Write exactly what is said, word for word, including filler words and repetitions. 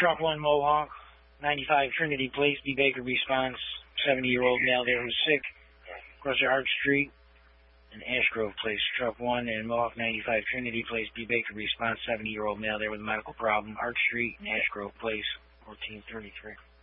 Truck one Mohawk, ninety-five Trinity Place, B. Baker response, seventy-year-old male there who's sick. Across the Arch Street and Ashgrove Place. Truck one and Mohawk, ninety-five Trinity Place, B. Baker response, seventy-year-old male there with a medical problem. Arch Street and Ashgrove Place, fourteen thirty-three.